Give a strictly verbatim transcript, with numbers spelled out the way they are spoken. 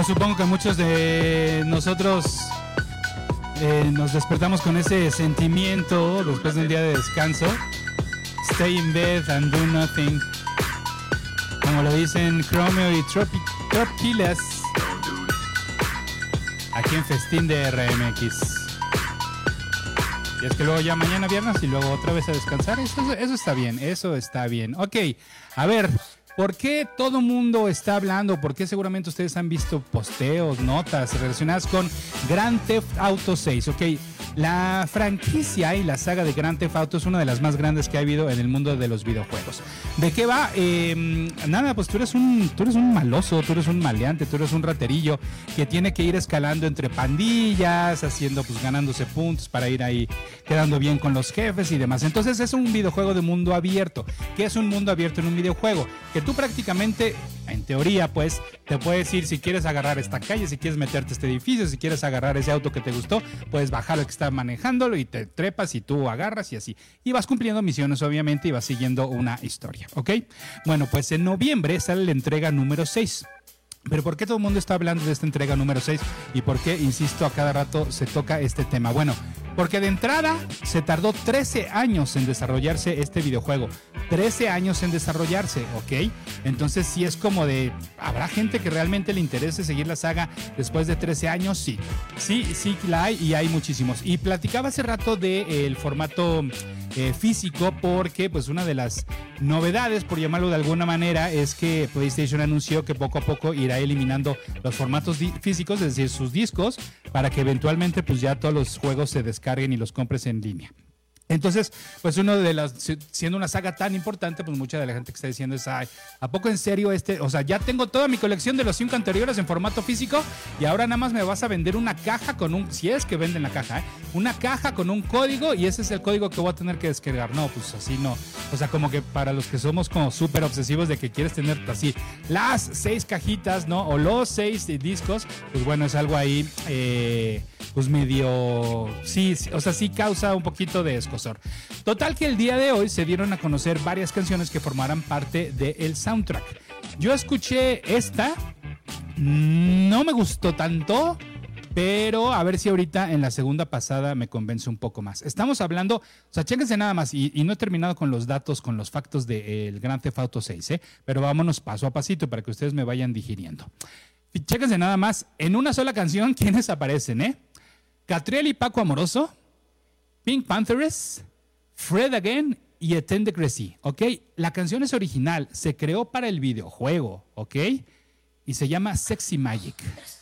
supongo que muchos de nosotros eh, nos despertamos con ese sentimiento después de un día de descanso. Stay in bed and do nothing. Como lo dicen Chromeo y Tropi- Tropilas aquí en Festín de R M X. Y es que luego ya mañana viernes y luego otra vez a descansar. Eso, eso está bien, eso está bien. Ok, a ver, ¿por qué todo mundo está hablando? ¿Por qué seguramente ustedes han visto posteos, notas relacionadas con Grand Theft Auto seis? Ok, la franquicia y la saga de Grand Theft Auto es una de las más grandes que ha habido en el mundo de los videojuegos. ¿De qué va? Eh, nada, pues tú eres un tú eres un maloso, tú eres un maleante, tú eres un raterillo que tiene que ir escalando entre pandillas, haciendo, pues ganándose puntos para ir ahí quedando bien con los jefes y demás. Entonces es un videojuego de mundo abierto. ¿Qué es un mundo abierto en un videojuego? Que tú prácticamente, en teoría, pues, te puedes ir si quieres agarrar esta calle, si quieres meterte a este edificio, si quieres agarrar ese auto que te gustó, puedes bajar lo que está manejándolo y te trepas y tú agarras y así. Y vas cumpliendo misiones, obviamente, y vas siguiendo una historia, ¿ok? Bueno, pues en noviembre sale la entrega número seis. Pero ¿por qué todo el mundo está hablando de esta entrega número seis? ¿Y por qué, insisto, a cada rato se toca este tema? Bueno, porque de entrada se tardó trece años en desarrollarse este videojuego. trece años en desarrollarse, ¿ok? Entonces sí es como de... ¿Habrá gente que realmente le interese seguir la saga después de trece años? Sí. Sí, sí la hay y hay muchísimos. Y platicaba hace rato del formato... Eh, físico, porque pues una de las novedades, por llamarlo de alguna manera, es que PlayStation anunció que poco a poco irá eliminando los formatos di- físicos, es decir, sus discos, para que eventualmente pues ya todos los juegos se descarguen y los compres en línea. Entonces, pues uno de las, siendo una saga tan importante, pues mucha de la gente que está diciendo es, ay, ¿a poco en serio este? O sea, ya tengo toda mi colección de los cinco anteriores en formato físico y ahora nada más me vas a vender una caja con un, si es que venden la caja, ¿eh? Una caja con un código y ese es el código que voy a tener que descargar. No, pues así no. O sea, como que para los que somos como súper obsesivos de que quieres tener así las seis cajitas, ¿no? O los seis discos, pues bueno, es algo ahí, eh, pues medio, sí, sí, o sea, sí causa un poquito de escozor. Total que el día de hoy se dieron a conocer varias canciones que formarán parte del soundtrack. Yo escuché esta, no me gustó tanto, pero a ver si ahorita en la segunda pasada me convence un poco más. Estamos hablando, o sea, chéquense nada más, y, y no he terminado con los datos, con los factos del Grand Theft Auto seis, ¿eh? Pero vámonos paso a pasito para que ustedes me vayan digiriendo. Y chéquense nada más, en una sola canción, ¿quiénes aparecen, eh? Catriel y Paco Amoroso, Pink Panthers, Fred Again y Etienne de Crécy, ¿ok? La canción es original, se creó para el videojuego, ¿ok? Y se llama Sexy Magic.